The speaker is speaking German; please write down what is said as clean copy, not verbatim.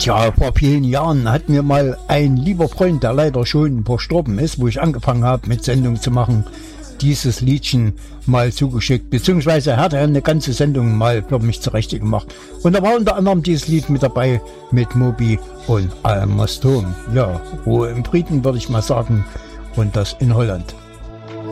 Ja, vor vielen Jahren hat mir mal ein lieber Freund, der leider schon verstorben ist, wo ich angefangen habe mit Sendung zu machen, dieses Liedchen mal zugeschickt, beziehungsweise hat er eine ganze Sendung mal für mich zurecht gemacht. Und da war unter anderem dieses Lied mit dabei mit Moby und Alma Stone. Ja, Ruhe im Frieden, würde ich mal sagen, und das in Holland.